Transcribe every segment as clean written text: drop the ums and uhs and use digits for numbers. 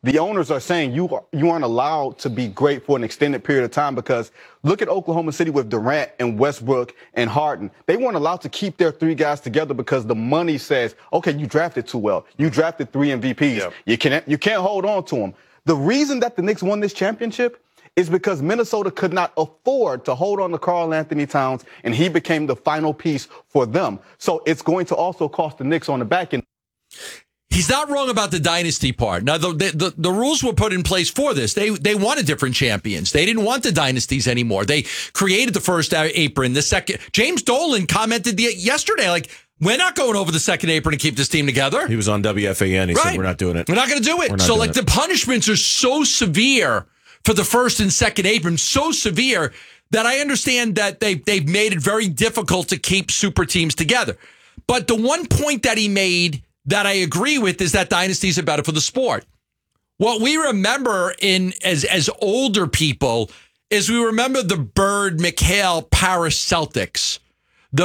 The owners are saying you aren't allowed to be great for an extended period of time because look at Oklahoma City with Durant and Westbrook and Harden. They weren't allowed to keep their three guys together because the money says, okay, you drafted too well. You drafted 3 MVPs. Yep. You can't hold on to them. The reason that the Knicks won this championship is because Minnesota could not afford to hold on to Karl Anthony Towns, and he became the final piece for them. So it's going to also cost the Knicks on the back end. He's not wrong about the dynasty part. Now, the rules were put in place for this. They wanted different champions. They didn't want the dynasties anymore. They created the first apron, the second. James Dolan commented yesterday, like, we're not going over the second apron to keep this team together. He was on WFAN. He said, we're not doing it. We're not going to do it. So, like, the punishments are so severe for the first and second apron, so severe that I understand that they've made it very difficult to keep super teams together. But the one point that he made that I agree with is that dynasties are better for the sport. What we remember as older people is we remember the Bird McHale Paris Celtics, the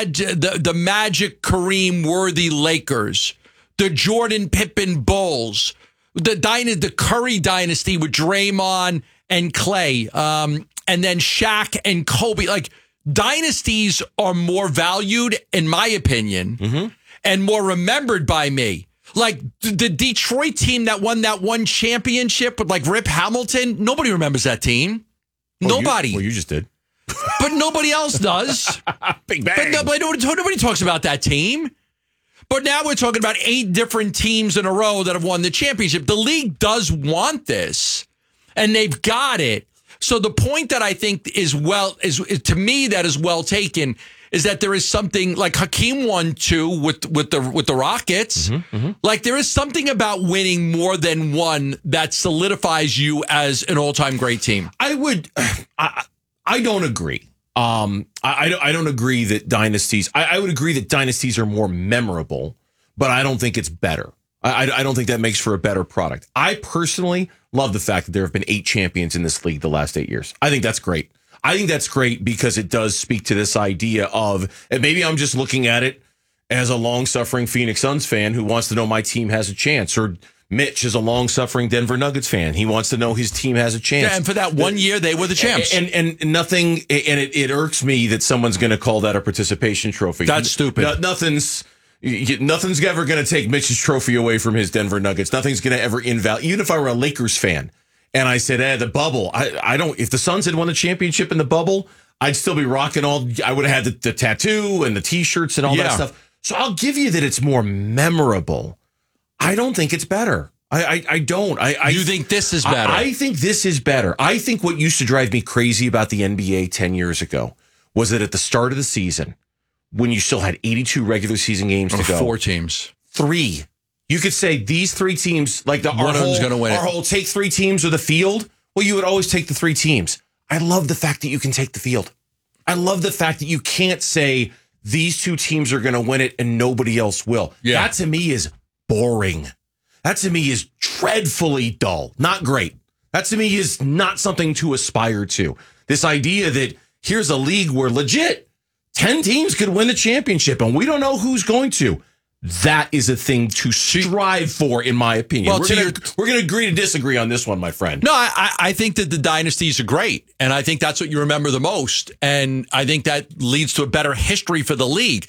Magic Kareem Worthy Lakers, the Jordan Pippen Bulls, the Curry dynasty with Draymond and Clay, and then Shaq and Kobe. Like, dynasties are more valued, in my opinion, and more remembered by me. Like, the Detroit team that won that one championship with, like, Rip Hamilton, nobody remembers that team. Nobody. You just did. But nobody else does. Big bang. But nobody talks about that team. But now we're talking about 8 different teams in a row that have won the championship. The league does want this, and they've got it. So the point that I think is to me that is well taken is that there is something like Hakeem won 2 with the Rockets. Like, there is something about winning more than one that solidifies you as an all-time great team. I don't agree. I don't agree that dynasties. I would agree that dynasties are more memorable, but I don't think it's better. I don't think that makes for a better product. I personally love the fact that there have been 8 champions in this league the last 8 years. I think that's great. I think that's great because it does speak to this idea of, and maybe I'm just looking at it as a long-suffering Phoenix Suns fan who wants to know my team has a chance, or Mitch is a long-suffering Denver Nuggets fan. He wants to know his team has a chance. Yeah, and for that 1 year, they were the champs. And nothing, and it irks me that someone's going to call that a participation trophy. That's stupid. Nothing's ever going to take Mitch's trophy away from his Denver Nuggets. Nothing's going to ever invalidate. Even if I were a Lakers fan and I said, the bubble, I don't, if the Suns had won the championship in the bubble, I'd still be rocking I would have had the tattoo and the T-shirts and all that stuff. So I'll give you that it's more memorable. I don't think it's better. I don't. You think this is better? I think this is better. I think what used to drive me crazy about the NBA 10 years ago was that at the start of the season, when you still had 82 regular season games to go. 4 teams. 3. You could say these 3 teams, like one of them's going to win. Our whole take 3 teams or the field. Well, you would always take the 3 teams. I love the fact that you can take the field. I love the fact that you can't say these 2 teams are going to win it and nobody else will. Yeah. That to me is boring. That to me is dreadfully dull. Not great. That to me is not something to aspire to. This idea that here's a league where legit 10 teams could win the championship and we don't know who's going to. That is a thing to strive for, in my opinion. Well, we're going to agree to disagree on this one, my friend. No, I think that the dynasties are great, and I think that's what you remember the most, and I think that leads to a better history for the league.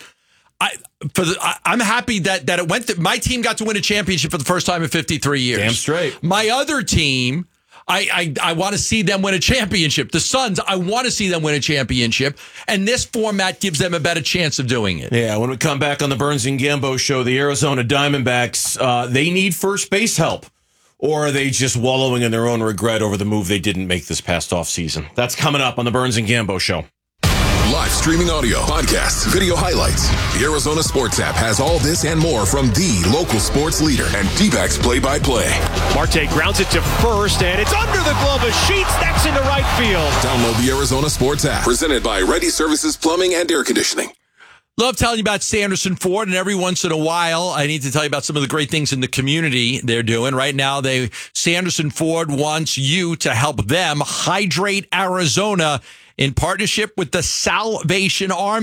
I'm happy that it went. My team got to win a championship for the first time in 53 years. Damn straight. My other team, I want to see them win a championship. The Suns, I want to see them win a championship. And this format gives them a better chance of doing it. Yeah, when we come back on the Burns and Gambo show, the Arizona Diamondbacks, they need first base help. Or are they just wallowing in their own regret over the move they didn't make this past offseason? That's coming up on the Burns and Gambo show. Live streaming audio, podcasts, video highlights. The Arizona Sports app has all this and more from the local sports leader and D-backs play-by-play. Marte grounds it to first, and it's under the glove of Sheets. That's into right field. Download the Arizona Sports app, presented by Ready Services Plumbing and Air Conditioning. Love telling you about Sanderson Ford, and every once in a while, I need to tell you about some of the great things in the community they're doing. Right now, Sanderson Ford wants you to help them hydrate Arizona in partnership with the Salvation Army.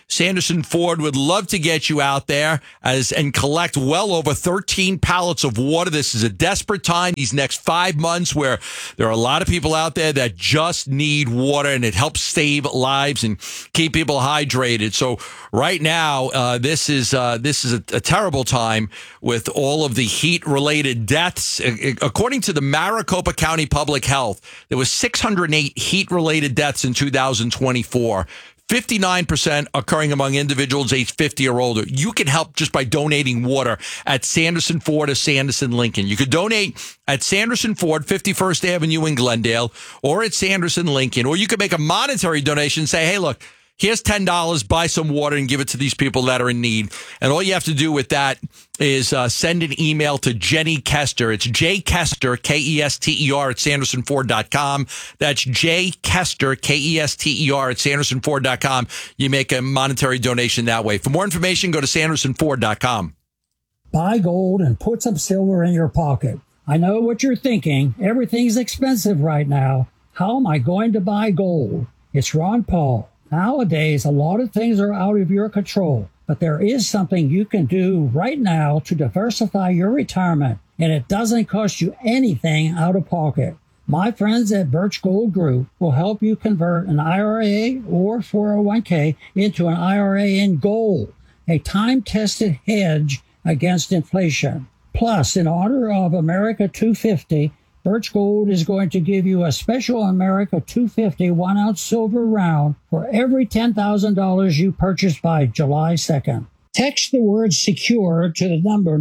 Sanderson Ford would love to get you out there and collect well over 13 pallets of water. This is a desperate time, these next 5 months, where there are a lot of people out there that just need water, and it helps save lives and keep people hydrated. So right now, this is a terrible time with all of the heat-related deaths. According to the Maricopa County Public Health, there was 608 heat-related deaths in 2024. 59% occurring among individuals aged 50 or older. You can help just by donating water at Sanderson Ford or Sanderson Lincoln. You could donate at Sanderson Ford, 51st Avenue in Glendale, or at Sanderson Lincoln. Or you could make a monetary donation and say, hey, look, here's $10, buy some water and give it to these people that are in need. And all you have to do with that is send an email to Jenny Kester. It's J. Kester, Kester, at SandersonFord.com. That's J. Kester, Kester, at SandersonFord.com. You make a monetary donation that way. For more information, go to SandersonFord.com. Buy gold and put some silver in your pocket. I know what you're thinking. Everything's expensive right now. How am I going to buy gold? It's Ron Paul. Nowadays, a lot of things are out of your control, but there is something you can do right now to diversify your retirement, and it doesn't cost you anything out of pocket. My friends at Birch Gold Group will help you convert an IRA or 401k into an IRA in gold, a time-tested hedge against inflation. Plus, in honor of America 250, Birch Gold is going to give you a special America 250 1-ounce silver round for every $10,000 you purchase by July 2nd. Text the word SECURE to the number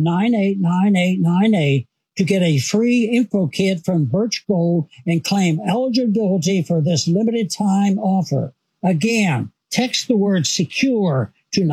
989898 to get a free info kit from Birch Gold and claim eligibility for this limited time offer. Again, text the word SECURE to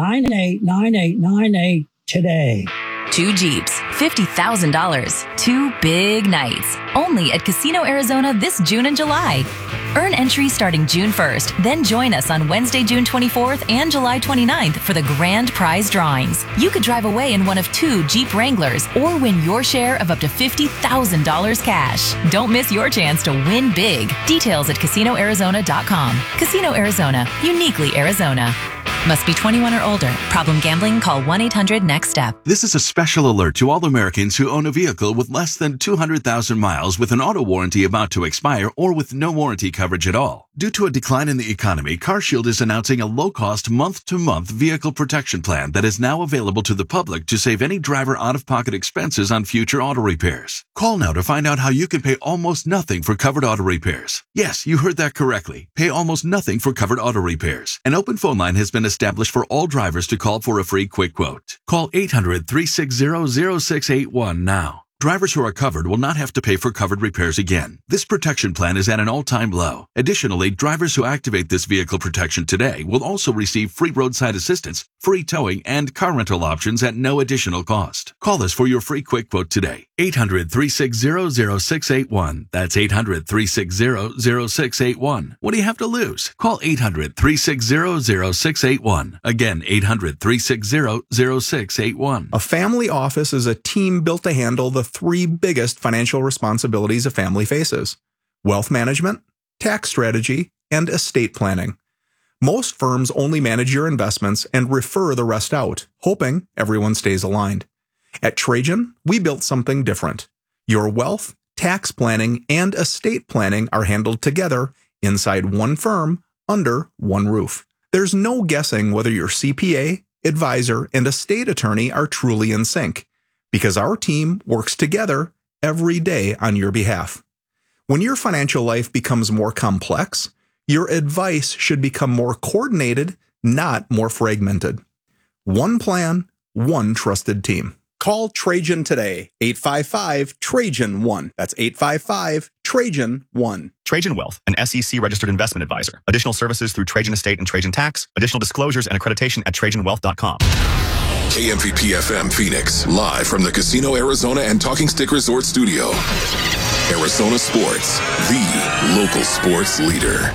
989898 today. 2 Jeeps, $50,000. 2 big nights. Only at Casino Arizona this June and July. Earn entry starting June 1st. Then join us on Wednesday, June 24th and July 29th for the grand prize drawings. You could drive away in one of 2 Jeep Wranglers or win your share of up to $50,000 cash. Don't miss your chance to win big. Details at CasinoArizona.com. Casino Arizona. Uniquely Arizona. Must be 21 or older. Problem gambling? Call 1-800-NEXT-STEP. This is a special alert to all Americans who own a vehicle with less than 200,000 miles with an auto warranty about to expire or with no warranty coverage at all. Due to a decline in the economy, CarShield is announcing a low-cost month-to-month vehicle protection plan that is now available to the public to save any driver out-of-pocket expenses on future auto repairs. Call now to find out how you can pay almost nothing for covered auto repairs. Yes, you heard that correctly. Pay almost nothing for covered auto repairs. An open phone line has been established for all drivers to call for a free quick quote. Call 800-360-0681 now. Drivers who are covered will not have to pay for covered repairs again. This protection plan is at an all-time low. Additionally, drivers who activate this vehicle protection today will also receive free roadside assistance, free towing, and car rental options at no additional cost. Call us for your free quick quote today. 800-360-0681. That's 800-360-0681. What do you have to lose? Call 800-360-0681. Again, 800-360-0681. A family office is a team built to handle the 3 biggest financial responsibilities a family faces: wealth management, tax strategy, and estate planning. Most firms only manage your investments and refer the rest out, hoping everyone stays aligned. At Trajan, we built something different. Your wealth, tax planning, and estate planning are handled together inside one firm under one roof. There's no guessing whether your CPA, advisor, and estate attorney are truly in sync, because our team works together every day on your behalf. When your financial life becomes more complex, your advice should become more coordinated, not more fragmented. One plan, one trusted team. Call Trajan today, 855-TRAJAN-1. That's 855-TRAJAN-1. Trajan Wealth, an SEC-registered investment advisor. Additional services through Trajan Estate and Trajan Tax. Additional disclosures and accreditation at TrajanWealth.com. KMPP FM Phoenix, live from the Casino Arizona and Talking Stick Resort Studio. Arizona Sports, the local sports leader.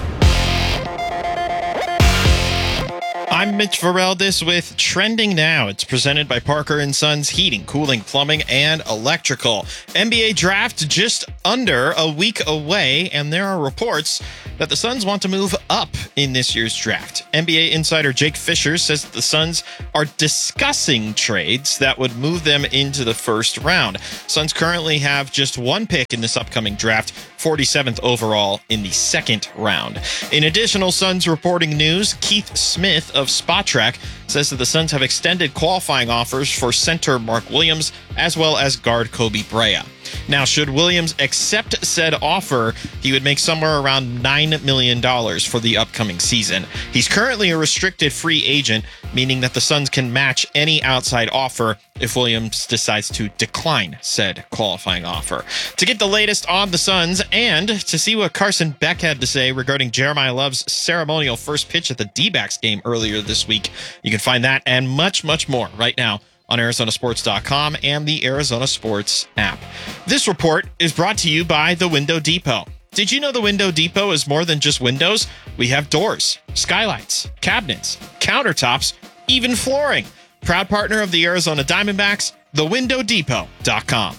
I'm Mitch Vareldes with Trending Now. It's presented by Parker & Sons Heating, Cooling, Plumbing, and Electrical. NBA draft just under a week away, and there are reports that the Suns want to move up in this year's draft. NBA insider Jake Fisher says that the Suns are discussing trades that would move them into the first round. Suns currently have just one pick in this upcoming draft, 47th overall in the second round. In additional Suns reporting news, Keith Smith of Spotrac says that the Suns have extended qualifying offers for center Mark Williams as well as guard Kobe Brea. Now, should Williams accept said offer, he would make somewhere around $9 million for the upcoming season. He's currently a restricted free agent, meaning that the Suns can match any outside offer if Williams decides to decline said qualifying offer. To get the latest on the Suns and to see what Carson Beck had to say regarding Jeremiah Love's ceremonial first pitch at the D-backs game earlier this week, you can find that and much, much more right now on Arizonasports.com and the Arizona Sports app. This report is brought to you by the Window Depot. Did you know the Window Depot is more than just windows? We have doors, skylights, cabinets, countertops, even flooring. Proud partner of the Arizona Diamondbacks, thewindowdepot.com.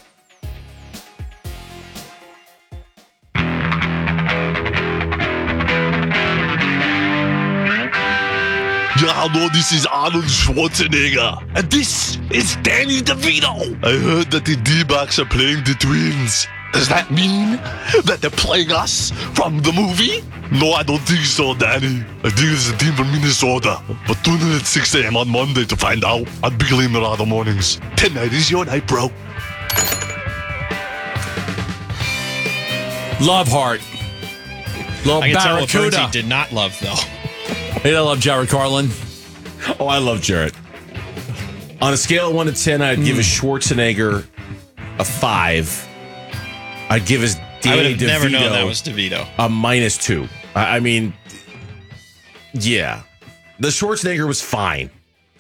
Yeah, hello, this is Arnold Schwarzenegger. And this is Danny DeVito. I heard that the D-backs are playing the Twins. Does that mean that they're playing us from the movie? No, I don't think so, Danny. I think it's a team from Minnesota. But tune in at 6 a.m. on Monday to find out. I'd be Glee Mirada mornings. Tonight is your night, bro. Love Heart. Little I can tell what Barracuda. Bernsey did not love, though. Hey, I love Jared Carlin. Oh, I love Jarrett. On a scale of 1 to 10, I'd give a Schwarzenegger a 5. I'd give his Danny I would have DeVito never known that was DeVito. a -2. I mean, yeah. The Schwarzenegger was fine.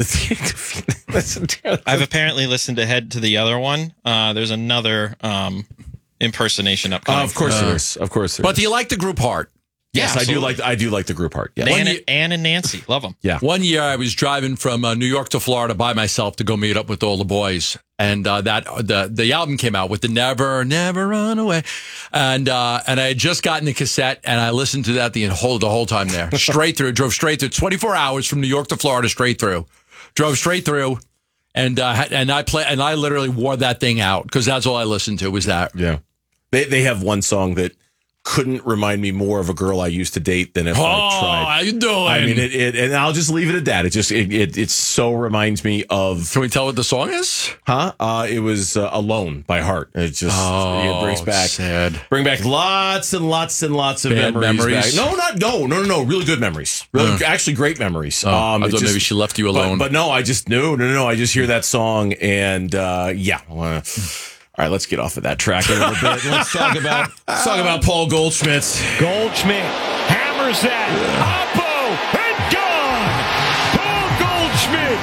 I've apparently listened ahead to the other one. There's another impersonation upcoming. Of course there is. Of course there But is. do you like the group Heart? Yes, Yeah, I do like the group Heart. Yeah. Ann and Nancy. Love them. Yeah. One year I was driving from New York to Florida by myself to go meet up with all the boys. And the album came out with the Never, Never Run Away. And I had just gotten the cassette and I listened to that the whole time there. Straight through. Drove straight through. 24 hours from New York to Florida straight through. Drove straight through. And I literally wore that thing out because that's all I listened to was that. Yeah. They have one song that couldn't remind me more of a girl I used to date than if I tried. How you doing? I mean, and I'll just leave it at that. It so reminds me of. Can we tell what the song is? Huh? It was "Alone" by Heart. It just it brings back sad. Bring back lots and lots and lots of Bad memories. Back. No. Really good memories. Really, actually, great memories. I thought maybe she left you alone. But no, I just no. I just hear that song and yeah. All right, let's get off of that track a little bit. Let's talk about Paul Goldschmidt. Goldschmidt hammers that. Oppo and gone. Paul Goldschmidt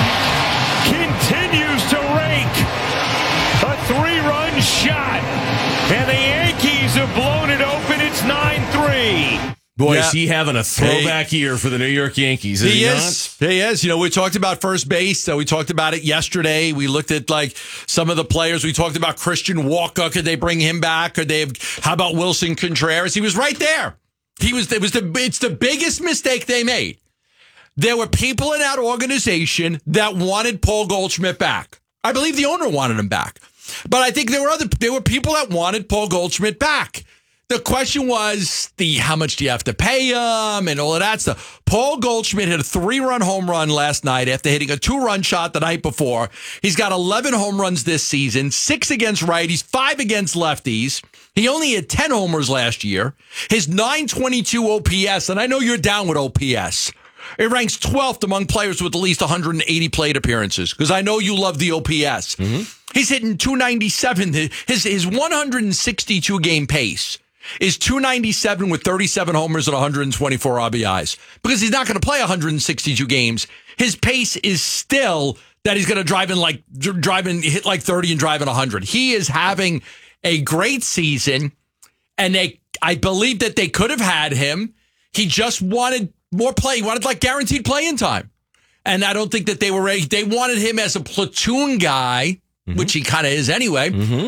continues to rake a 3-run shot. And the Yankees have blown it open. It's 9-3. Boy, Yeah. is he having a throwback year for the New York Yankees. Is he not? He is. You know, we talked about first base. So we talked about it yesterday. We looked at like some of the players. We talked about Christian Walker. Could they bring him back? How about Wilson Contreras? He was right there. It's the biggest mistake they made. There were people in that organization that wanted Paul Goldschmidt back. I believe the owner wanted him back. But I think there were people that wanted Paul Goldschmidt back. The question was how much do you have to pay him and all of that stuff. Paul Goldschmidt hit a 3-run home run last night after hitting a 2-run shot the night before. He's got 11 home runs this season, 6 against righties, 5 against lefties. He only had 10 homers last year. His .922 OPS, and I know you're down with OPS. It ranks 12th among players with at least 180 plate appearances because I know you love the OPS. Mm-hmm. He's hitting .297. His 162 game pace is .297 with 37 homers and 124 RBIs because he's not going to play 162 games. His pace is still that he's going to hit like 30 and drive in 100. He is having a great season, and I believe that they could have had him. He just wanted more play. He wanted like guaranteed playing time, and I don't think that they were ready. They wanted him as a platoon guy, which he kind of is anyway. Mm-hmm.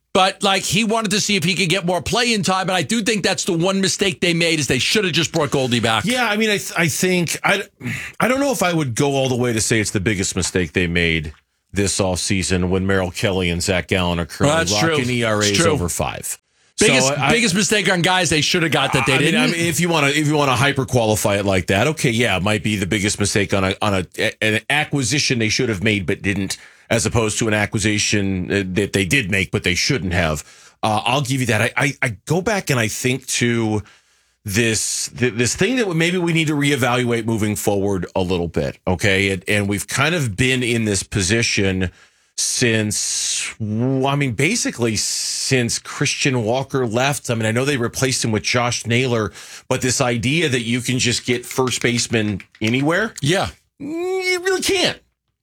But like he wanted to see if he could get more play-in time, and I do think that's the one mistake they made is they should have just brought Goldie back. Yeah, I mean, I think I don't know if I would go all the way to say it's the biggest mistake they made this offseason when Merrill Kelly and Zach Gallen are currently rocking ERAs over 5. Biggest mistake on guys they should have got that they didn't. I mean, if you want to hyper qualify it like that, okay, yeah, it might be the biggest mistake on an acquisition they should have made but didn't, as opposed to an acquisition that they did make but they shouldn't have. I'll give you that. I go back and I think to this thing that maybe we need to reevaluate moving forward a little bit. Okay, and we've kind of been in this position since Christian Walker left. I mean, I know they replaced him with Josh Naylor, but this idea that you can just get first baseman anywhere, you really can't.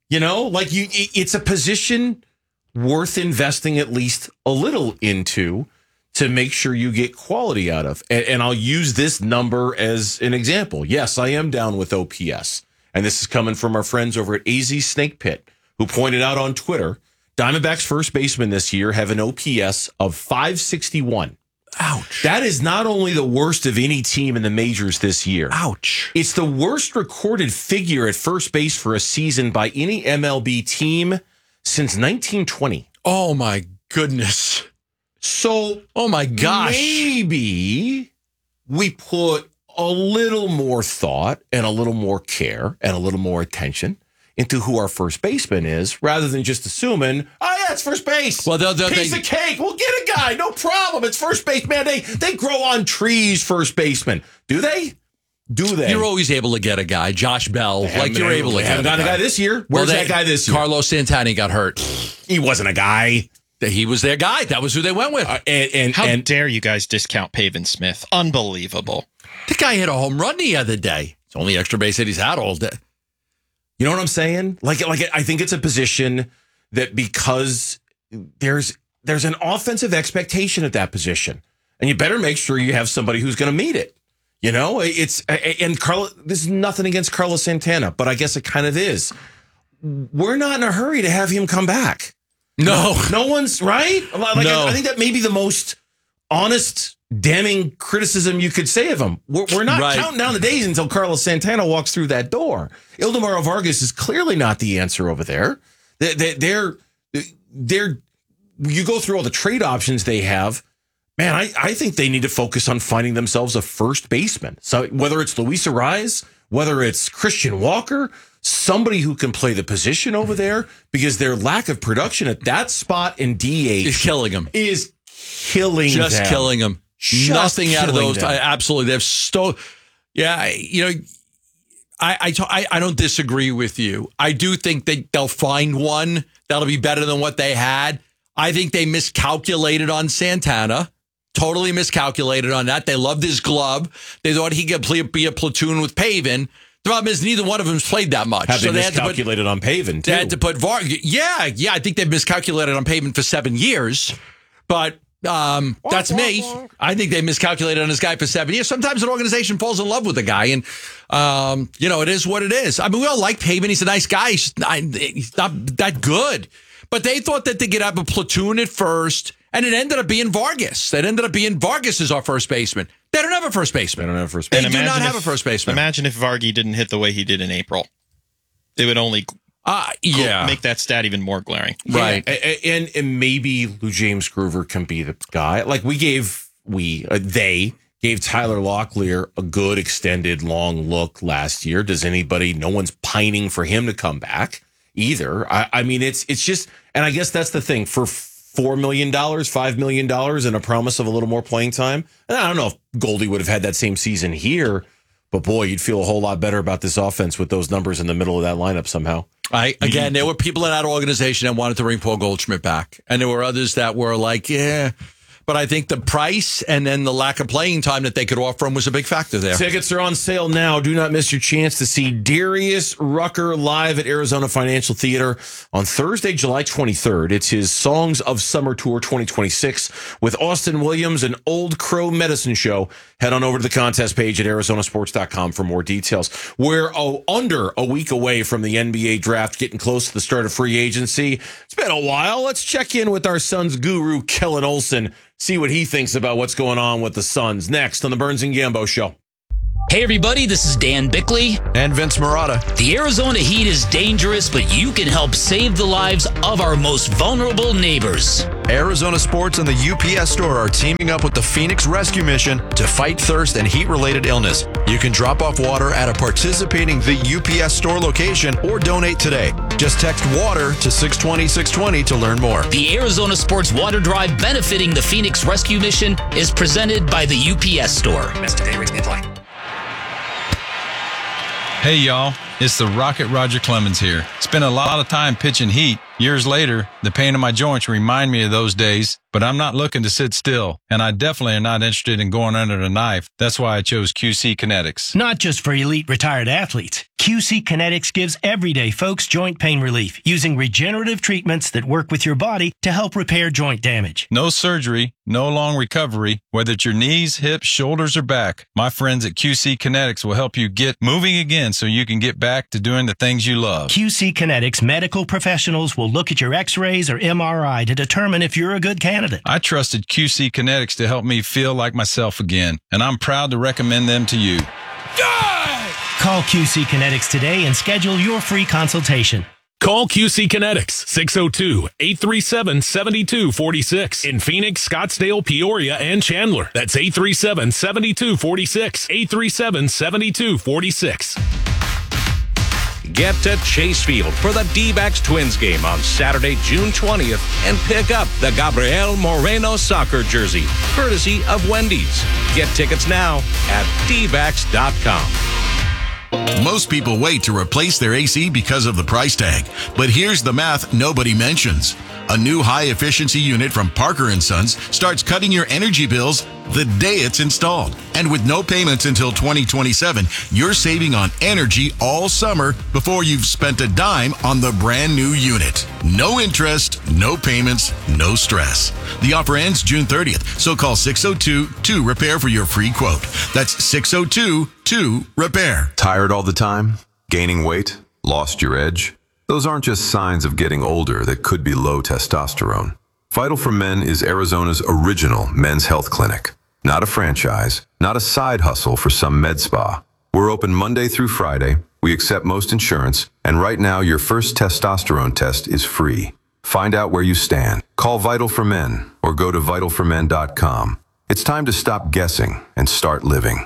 It's a position worth investing at least a little into to make sure you get quality out of. And I'll use this number as an example. Yes, I am down with OPS. And this is coming from our friends over at AZ Snake Pit, who pointed out on Twitter, Diamondbacks first baseman this year have an OPS of 561. Ouch. That is not only the worst of any team in the majors this year. Ouch. It's the worst recorded figure at first base for a season by any MLB team since 1920. Oh, my goodness. So, oh, my gosh. Maybe we put a little more thought and a little more care and a little more attention into who our first baseman is, rather than just assuming, oh yeah, it's first base. Well, piece of cake. We'll get a guy, no problem. It's first base, man. They grow on trees, first baseman. Do they? You're always able to get a guy, Josh Bell. You're able to get a guy this year. Where's that guy this year? Carlos Santana got hurt. He wasn't a guy. He was their guy. That was who they went with. How dare you guys discount Pavin Smith? Unbelievable. The guy hit a home run the other day. It's the only extra base hit he's had all day. You know what I'm saying? Like I think it's a position that because there's an offensive expectation at that position, and you better make sure you have somebody who's going to meet it. This is nothing against Carlos Santana, but I guess it kind of is. We're not in a hurry to have him come back. No one's right. No. I think that may be the most honest, damning criticism you could say of him. We're not counting down the days until Carlos Santana walks through that door. Ildemaro Vargas is clearly not the answer over there. They're you go through all the trade options they have. Man, I think they need to focus on finding themselves a first baseman. So whether it's Luis Arraez, whether it's Christian Walker, somebody who can play the position over there, because their lack of production at that spot in DH is killing them. Killing them. Nothing out of those. Absolutely. I don't disagree with you. I do think they'll find one that'll be better than what they had. I think they miscalculated on Santana. Totally miscalculated on that. They loved his glove. They thought he could be a platoon with Pavin. The problem is neither one of them's played that much. Have they miscalculated on Pavin, too? They had to put Vargas. Yeah. I think they've miscalculated on Pavin for 7 years. But that's me. I think they miscalculated on this guy for 7 years. Sometimes an organization falls in love with a guy, and it is what it is. I mean, we all like Pavin. He's a nice guy. He's not that good. But they thought that they could have a platoon at first, and it ended up being Vargas. That ended up being Vargas as our first baseman. They don't have a first baseman. They do not have a first baseman. Imagine if Vargy didn't hit the way he did in April. It would only make that stat even more glaring. Right. And maybe Lou James Groover can be the guy. Like they gave Tyler Locklear a good extended long look last year. No one's pining for him to come back either. I mean, it's just, and I guess that's the thing, for $4 million, $5 million, and a promise of a little more playing time. And I don't know if Goldie would have had that same season here, but boy, you'd feel a whole lot better about this offense with those numbers in the middle of that lineup somehow. Again, there were people in that organization that wanted to bring Paul Goldschmidt back, and there were others that were like, yeah. but I think the price and then the lack of playing time that they could offer him was a big factor there. Tickets are on sale now. Do not miss your chance to see Darius Rucker live at Arizona Financial Theater on Thursday, July 23rd. It's his Songs of Summer Tour 2026 with Austin Williams and Old Crow Medicine Show. Head on over to the contest page at arizonasports.com for more details. We're under a week away from the NBA draft, getting close to the start of free agency. It's been a while. Let's check in with our Suns guru, Kellen Olson, see what he thinks about what's going on with the Suns. Next on the Burns and Gambo Show. Hey everybody, this is Dan Bickley. And Vince Marotta. The Arizona heat is dangerous, but you can help save the lives of our most vulnerable neighbors. Arizona Sports and the UPS Store are teaming up with the Phoenix Rescue Mission to fight thirst and heat-related illness. You can drop off water at a participating The UPS Store location or donate today. Just text WATER to 620-620 to learn more. The Arizona Sports Water Drive benefiting the Phoenix Rescue Mission is presented by the UPS Store. Mr. Day rates may apply. Hey y'all, it's the Rocket Roger Clemens here. Spent a lot of time pitching heat. Years later, the pain in my joints remind me of those days, but I'm not looking to sit still, and I definitely am not interested in going under the knife. That's why I chose QC Kinetics. Not just for elite retired athletes. QC Kinetics gives everyday folks joint pain relief using regenerative treatments that work with your body to help repair joint damage. No surgery, no long recovery, whether it's your knees, hips, shoulders, or back. My friends at QC Kinetics will help you get moving again so you can get back to doing the things you love. QC Kinetics medical professionals will look at your x-rays or MRI to determine if you're a good candidate. I trusted QC Kinetics to help me feel like myself again, and I'm proud to recommend them to you. Call QC Kinetics today and schedule your free consultation. Call QC Kinetics, 602-837-7246. In Phoenix, Scottsdale, Peoria, and Chandler. That's 837-7246. 837-7246. Get to Chase Field for the D-backs Twins game on Saturday, June 20th, and pick up the Gabriel Moreno soccer jersey, courtesy of Wendy's. Get tickets now at dbacks.com. Most people wait to replace their AC because of the price tag. But here's the math nobody mentions. A new high-efficiency unit from Parker & Sons starts cutting your energy bills the day it's installed. And with no payments until 2027, you're saving on energy all summer before you've spent a dime on the brand new unit. No interest, no payments, no stress. The offer ends June 30th, so call 602-2-REPAIR for your free quote. That's 602-2-REPAIR. Tired all the time? Gaining weight? Lost your edge? Those aren't just signs of getting older that could be low testosterone. Vital for Men is Arizona's original men's health clinic. Not a franchise, not a side hustle for some med spa. We're open Monday through Friday. We accept most insurance, and right now your first testosterone test is free. Find out where you stand. Call Vital for Men or go to vitalformen.com. It's time to stop guessing and start living.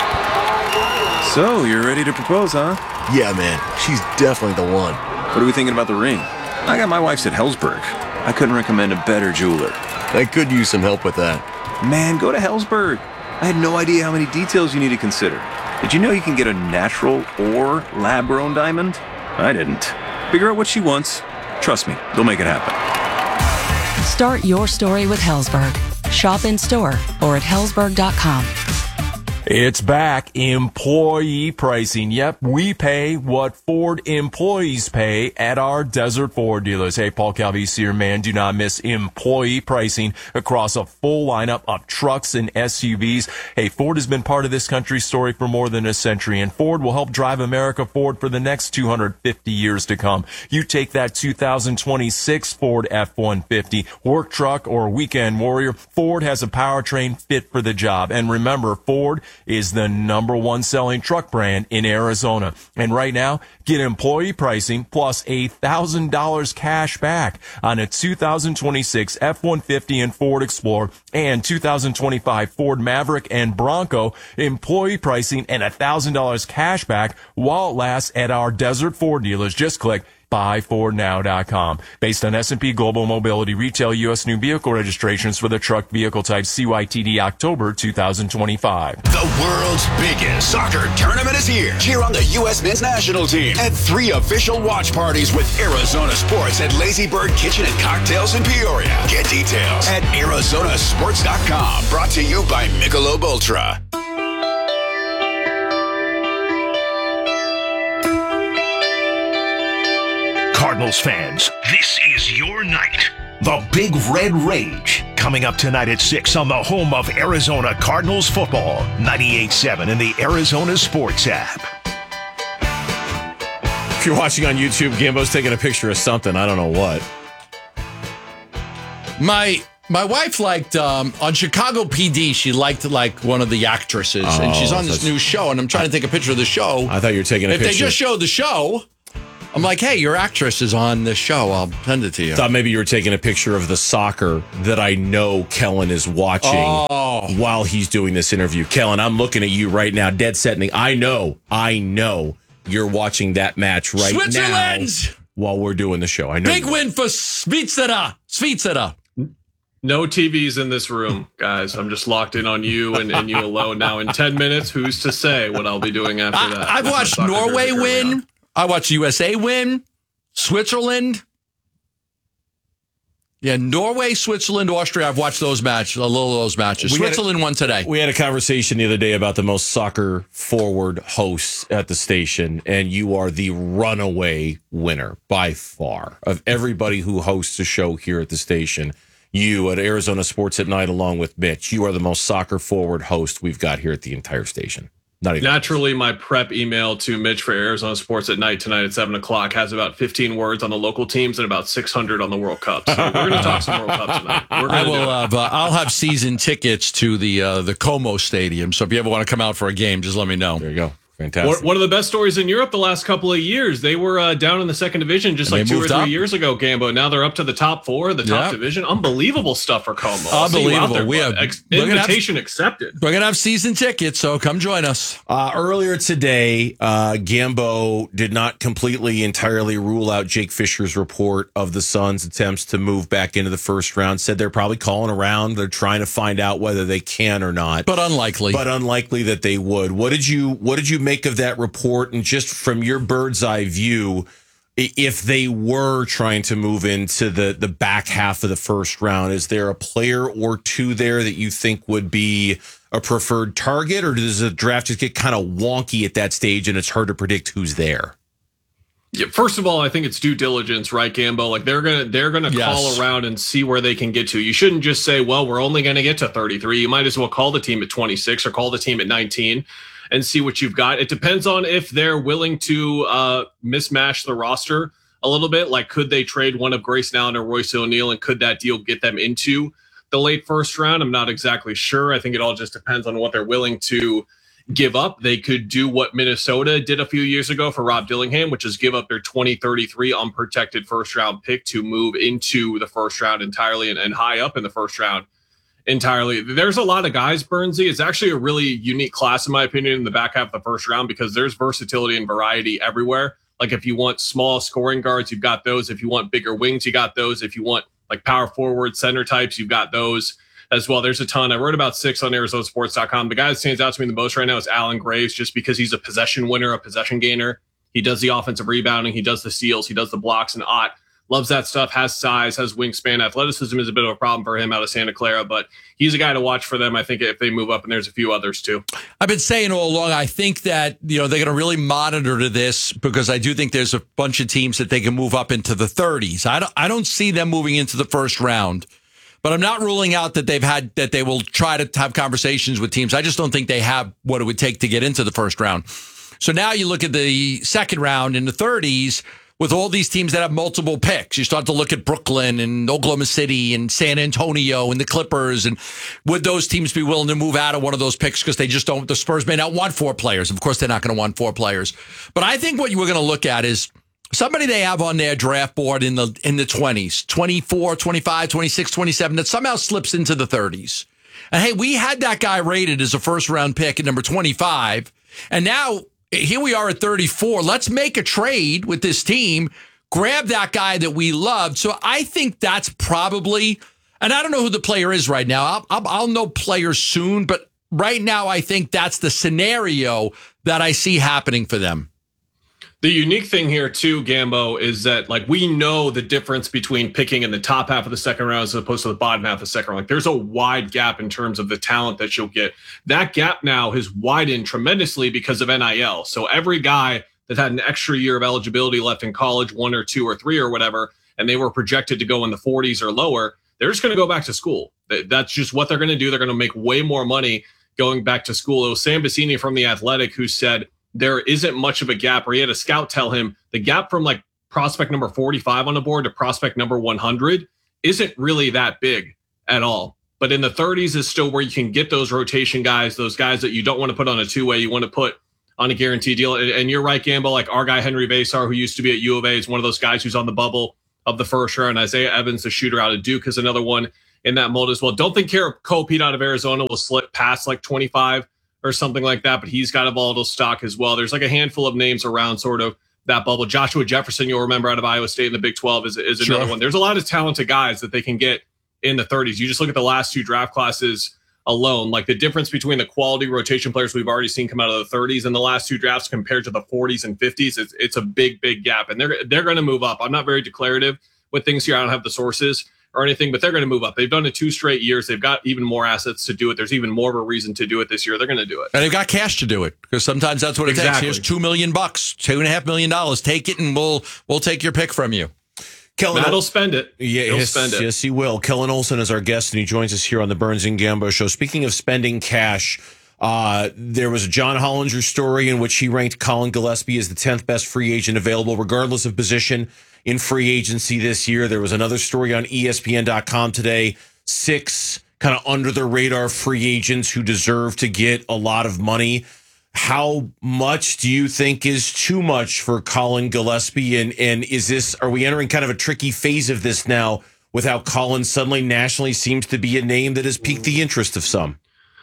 So, you're ready to propose, huh? Yeah, man. She's definitely the one. What are we thinking about the ring? I got my wife's at Helzberg. I couldn't recommend a better jeweler. I could use some help with that. Man, go to Helzberg. I had no idea how many details you need to consider. Did you know you can get a natural or lab-grown diamond? I didn't. Figure out what she wants. Trust me, they'll make it happen. Start your story with Helzberg. Shop in store or at helzberg.com. It's back. Employee pricing. Yep, we pay what Ford employees pay at our Desert Ford dealers. Hey, Paul Calvisi here, man. Do not miss employee pricing across a full lineup of trucks and SUVs. Hey, Ford has been part of this country's story for more than a century, and Ford will help drive America forward for the next 250 years to come. You take that 2026 Ford F-150, work truck, or weekend warrior, Ford has a powertrain fit for the job. And remember, Ford is the #1 selling truck brand in Arizona. And right now, get employee pricing plus $1,000 cash back on a 2026 F-150 and Ford Explorer and 2025 Ford Maverick and Bronco. Employee pricing and $1,000 cash back while it lasts at our Desert Ford dealers. Just click buyfordnow.com. Based on S&P Global Mobility retail U.S. new vehicle registrations for the truck vehicle type CYTD October 2025. The world's biggest soccer tournament is here. Cheer on the U.S. men's national team at 3 official watch parties with Arizona Sports at Lazy Bird Kitchen and Cocktails in Peoria. Get details at arizonasports.com. Brought to you by Michelob Ultra. Cardinals fans, this is your night. The Big Red Rage, coming up tonight at 6 on the home of Arizona Cardinals football, 98.7 in the Arizona Sports app. If you're watching on YouTube, Gambo's taking a picture of something. I don't know what. My wife liked, on Chicago PD, she liked one of the actresses, and she's on this new show, and I'm trying to take a picture of the show. I thought you were taking a picture. If they just showed the show, I'm like, hey, your actress is on this show. I'll send it to you. Thought maybe you were taking a picture of the soccer that I know Kellen is watching while he's doing this interview. Kellen, I'm looking at you right now, dead set. I know you're watching that match right now while we're doing the show. I know. Big win for Svitsera. No TVs in this room, guys. I'm just locked in on you and you alone now. In 10 minutes, who's to say what I'll be doing after that? I've watched Norway win. I watched USA win. Switzerland. Yeah, Norway, Switzerland, Austria. I've watched those matches, a little of those matches. Switzerland won today. We had a conversation the other day about the most soccer forward hosts at the station, and you are the runaway winner by far of everybody who hosts a show here at the station. You at Arizona Sports at Night, along with Mitch, you are the most soccer forward host we've got here at the entire station. Naturally, my prep email to Mitch for Arizona Sports at Night tonight at 7 o'clock has about 15 words on the local teams and about 600 on the World Cup. So we're going to talk some World Cup tonight. I'll have season tickets to the Como Stadium. So if you ever want to come out for a game, just let me know. There you go. Fantastic. One of the best stories in Europe the last couple of years. They were down in the second division just like 2 or 3 years ago, Gambo. Now they're up to the top 4 of the top division. Unbelievable stuff for Como. Unbelievable. We have invitation accepted. We're going to have season tickets, so come join us. Earlier today, Gambo did not completely, entirely rule out Jake Fisher's report of the Suns' attempts to move back into the first round. Said they're probably calling around. They're trying to find out whether they can or not. But unlikely. That they would. What did you make of that report, and just from your bird's eye view, if they were trying to move into the back half of the first round, is there a player or two there that you think would be a preferred target, or does the draft just get kind of wonky at that stage and it's hard to predict who's there? Yeah, first of all, I think it's due diligence, right, Gambo? Like they're gonna call around and see where they can get to. You shouldn't just say, well, we're only gonna get to 33. You might as well call the team at 26 or call the team at 19 and see what you've got. It depends on if they're willing to mismatch the roster a little bit. Like, could they trade one of Grayson Allen or Royce O'Neal, and could that deal get them into the late first round? I'm not exactly sure. I think it all just depends on what they're willing to give up. They could do what Minnesota did a few years ago for Rob Dillingham, which is give up their 2033 unprotected first round pick to move into the first round entirely and high up in the first round entirely. There's a lot of guys, Bernsey. It's actually a really unique class, in my opinion, in the back half of the first round, because there's versatility and variety everywhere. Like if you want small scoring guards, you've got those. If you want bigger wings, you got those. If you want like power forward center types, you've got those as well. There's a ton. I wrote about 6 on ArizonaSports.com. The guy that stands out to me the most right now is Alan Graves, just because he's a possession winner, a possession gainer. He does the offensive rebounding. He does the steals. He does the blocks, and Ott loves that stuff, has size, has wingspan. Athleticism is a bit of a problem for him out of Santa Clara, but he's a guy to watch for them, I think, if they move up, and there's a few others too. I've been saying all along, I think that, they're going to really monitor to this, because I do think there's a bunch of teams that they can move up into the 30s. I don't see them moving into the first round, but I'm not ruling out that they will try to have conversations with teams. I just don't think they have what it would take to get into the first round. So now you look at the second round in the 30s, with all these teams that have multiple picks. You start to look at Brooklyn and Oklahoma City and San Antonio and the Clippers. And would those teams be willing to move out of one of those picks because they just don't? The Spurs may not want 4 players. Of course, they're not going to want 4 players. But I think what you were going to look at is somebody they have on their draft board in the 20s, 24, 25, 26, 27, that somehow slips into the 30s. And hey, we had that guy rated as a first round pick at number 25. And now here we are at 34. Let's make a trade with this team. grab that guy that we loved. So I think that's probably, and I don't know who the player is right now. I'll know players soon, but right now I think that's the scenario that I see happening for them. The unique thing here too, Gambo, is that like we know the difference between picking in the top half of the second round as opposed to the bottom half of the second round. Like there's a wide gap in terms of the talent that you'll get. That gap now has widened tremendously because of NIL. So every guy that had an extra year of eligibility left in college, 1 or 2 or 3 or whatever, and they were projected to go in the 40s or lower, they're just going to go back to school. That's just what they're going to do. They're going to make way more money going back to school. It was Sam Vecenie from The Athletic who said there isn't much of a gap, or he had a scout tell him the gap from like prospect number 45 on the board to prospect number 100 isn't really that big at all. But in the 30s is still where you can get those rotation guys, those guys that you don't want to put on a two-way, you want to put on a guaranteed deal. And you're right, Gamble, like our guy Henry Basar, who used to be at U of A, is one of those guys who's on the bubble of the first round. Isaiah Evans, the shooter out of Duke, is another one in that mold as well. Don't think Cole Pete out of Arizona will slip past like 25 or something like that, but he's got a volatile stock as well. There's like a handful of names around sort of that bubble. Joshua Jefferson, you'll remember out of Iowa State in the Big 12 is another one. There's a lot of talented guys that they can get in the 30s. You just look at the last 2 draft classes alone, like the difference between the quality rotation players we've already seen come out of the 30s in the last 2 drafts compared to the 40s and 50s, it's a big gap. And they're going to move up. I'm not very declarative with things here. I don't have the sources or anything, but they're going to move up. They've done it 2 straight years. They've got even more assets to do it. There's even more of a reason to do it this year. They're going to do it. And they've got cash to do it, because sometimes that's what it takes. Here's $2 million, $2.5 million. Take it and we'll take your pick from you. Matt'll spend it. Yeah, He'll spend it. Yes, he will. Kellen Olson is our guest, and he joins us here on the Burns and Gambo Show. Speaking of spending cash, there was a John Hollinger story in which he ranked Colin Gillespie as the 10th best free agent available, regardless of position in free agency this year. There was another story on ESPN.com today. 6 kind of under the radar free agents who deserve to get a lot of money. How much do you think is too much for Colin Gillespie? And are we entering kind of a tricky phase of this now with how Colin suddenly nationally seems to be a name that has piqued the interest of some?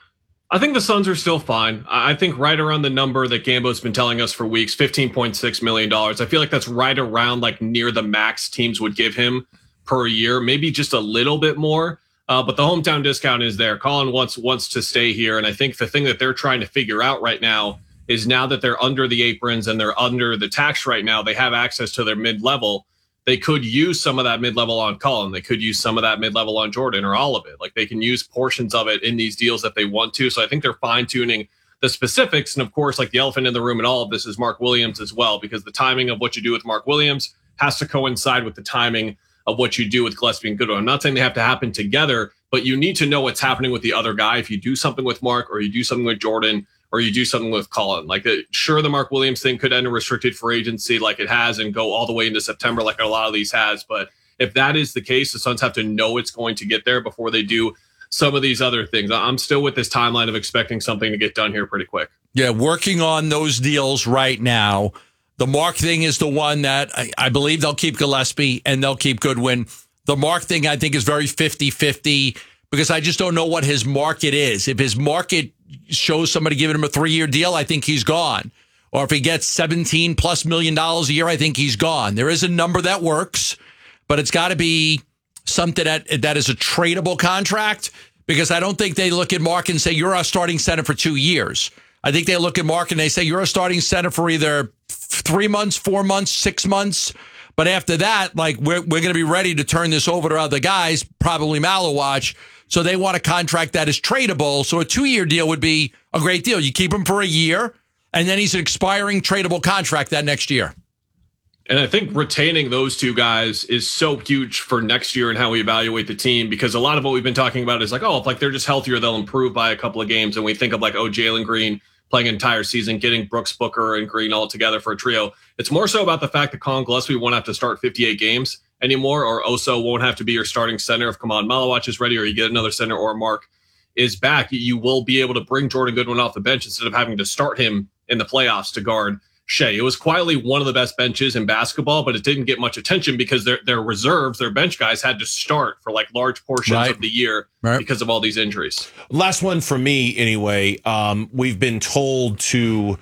I think the Suns are still fine. I think right around the number that Gambo's been telling us for weeks, $15.6 million. I feel like that's right around like near the max teams would give him per year, maybe just a little bit more. But the hometown discount is there. Colin wants to stay here. And I think the thing that they're trying to figure out right now is now that they're under the aprons and they're under the tax right now, they have access to their mid-level. They could use some of that mid-level on Colin. They could use some of that mid-level on Jordan, or all of it. Like they can use portions of it in these deals if they want to. So I think they're fine-tuning the specifics. And of course, like the elephant in the room in all of this is Mark Williams as well, because the timing of what you do with Mark Williams has to coincide with the timing of what you do with Gillespie and Goodwin. I'm not saying they have to happen together, but you need to know what's happening with the other guy. If you do something with Mark, or you do something with Jordan, or you do something with Colin, like sure, the Mark Williams thing could end a restricted free agency like it has and go all the way into September like a lot of these has. But if that is the case, the Suns have to know it's going to get there before they do some of these other things. I'm still with this timeline of expecting something to get done here pretty quick. Yeah, working on those deals right now. The Mark thing is the one that I believe they'll keep Gillespie and they'll keep Goodwin. The Mark thing, I think, is very 50-50 because I just don't know what his market is. If his market shows somebody giving him a 3-year deal, I think he's gone. Or if he gets $17+ million a year, I think he's gone. There is a number that works, but it's got to be something that is a tradable contract, because I don't think they look at Mark and say, you're our starting center for 2 years. I think they look at Mark and they say, you're a starting center for either 3 months, 4 months, 6 months. But after that, like we're going to be ready to turn this over to other guys, probably Malawatch. So they want a contract that is tradable. So a 2-year deal would be a great deal. You keep him for a year, and then he's an expiring tradable contract that next year. And I think retaining those 2 guys is so huge for next year and how we evaluate the team, because a lot of what we've been talking about is like, oh, if like they're just healthier, they'll improve by a couple of games. And we think of like, oh, Jalen Green playing an entire season, getting Brooks, Booker, and Green all together for a trio. It's more so about the fact that Colin Gillespie won't have to start 58 games anymore, or Oso won't have to be your starting center if Kaman Malawatch is ready, or you get another center, or Mark is back. You will be able to bring Jordan Goodwin off the bench instead of having to start him in the playoffs to guard Shea. It was quietly one of the best benches in basketball, but it didn't get much attention because their reserves, their bench guys had to start for like large portions of the year because of all these injuries. Last one from me anyway. We've been told to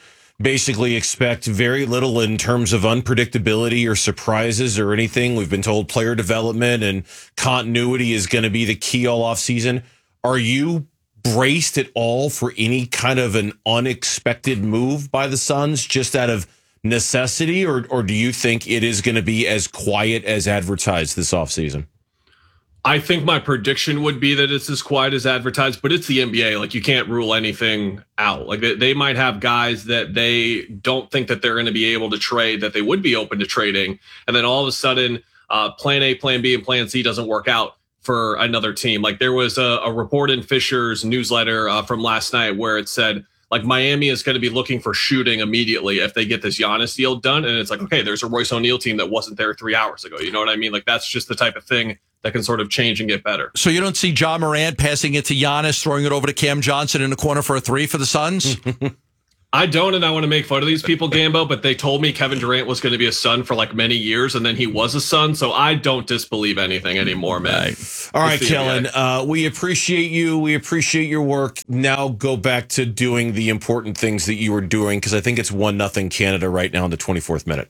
basically expect very little in terms of unpredictability or surprises or anything. We've been told player development and continuity is going to be the key all offseason. Are you braced at all for any kind of an unexpected move by the Suns just out of necessity, or do you think it is going to be as quiet as advertised this offseason? I think my prediction would be that it's as quiet as advertised, but it's the NBA. Like, you can't rule anything out. Like, they might have guys that they don't think that they're going to be able to trade, that they would be open to trading. And then all of a sudden, plan A, plan B, and plan C doesn't work out for another team. Like, there was a report in Fisher's newsletter from last night where it said, like, Miami is going to be looking for shooting immediately if they get this Giannis deal done. And it's like, okay, there's a Royce O'Neal team that wasn't there 3 hours ago. You know what I mean? Like, that's just the type of thing that can sort of change and get better. So you don't see Ja Morant passing it to Giannis, throwing it over to Cam Johnson in the corner for a 3 for the Suns? I don't, and I want to make fun of these people, Gambo, but they told me Kevin Durant was going to be a Sun for like many years, and then he was a Sun, so I don't disbelieve anything anymore, man. All right, Kellen, we appreciate you. We appreciate your work. Now go back to doing the important things that you were doing, because I think it's 1-0 Canada right now in the 24th minute.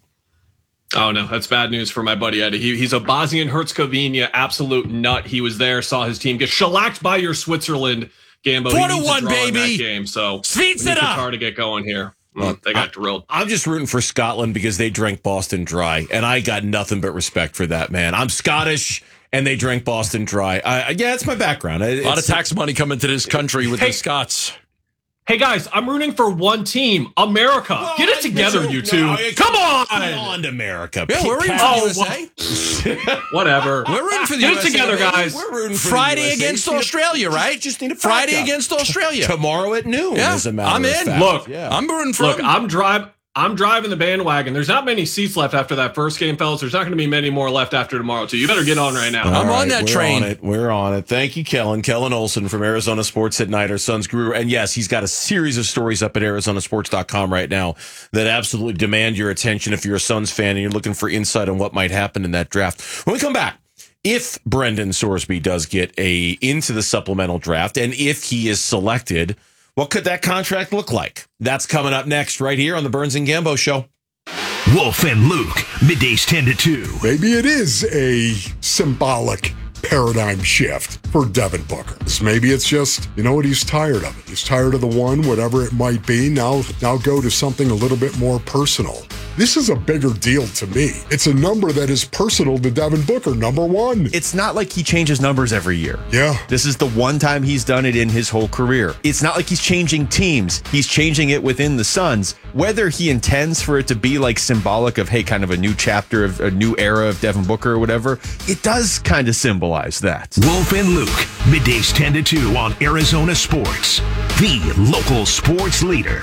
Oh, no, that's bad news for my buddy Eddie. He's a Bosnian-Herzegovina absolute nut. He was there, saw his team get shellacked by your Switzerland, Gambo. 4-1, baby. That game, so Sweets it up. Qatar to get going here. They got drilled. I'm just rooting for Scotland because they drank Boston dry, and I got nothing but respect for that, man. I'm Scottish, and they drank Boston dry. Yeah, it's my background. A lot of tax money coming to this country with the Scots. Hey, guys, I'm rooting for one team, America. Well, get it together, you two. Come on, America. Yeah, we're rooting for the USA. Whatever. We're rooting for the Get USA. it together, guys. We're rooting for Friday the USA. against Australia, right? Just need a Friday backup. against Australia. Tomorrow at noon, as a matter I'm of in. fact. Look, I'm rooting for them. I'm driving the bandwagon. There's not many seats left after that first game, fellas. There's not going to be many more left after tomorrow, too. You better get on right now. I'm on that train. We're on it. Thank you, Kellen. Kellen Olson from Arizona Sports at Night, our Suns guru. And yes, he's got a series of stories up at ArizonaSports.com right now that absolutely demand your attention if you're a Suns fan and you're looking for insight on what might happen in that draft. When we come back, if Brendan Sorsby does get into the supplemental draft and if he is selected, what could that contract look like? That's coming up next right here on the Burns and Gambo Show. Wolf and Luke, middays 10 to 2. Maybe it is a symbolic paradigm shift for Devin Booker. Maybe it's just, you know what, he's tired of it. He's tired of the one, whatever it might be. Now go to something a little bit more personal. This is a bigger deal to me. It's a number that is personal to Devin Booker, number 1. It's not like he changes numbers every year. Yeah. This is the one time he's done it in his whole career. It's not like he's changing teams. He's changing it within the Suns. Whether he intends for it to be like symbolic of, hey, kind of a new chapter of a new era of Devin Booker or whatever, it does kind of symbolize that. Wolf and Luke, middays 10 to 2 on Arizona Sports, the local sports leader.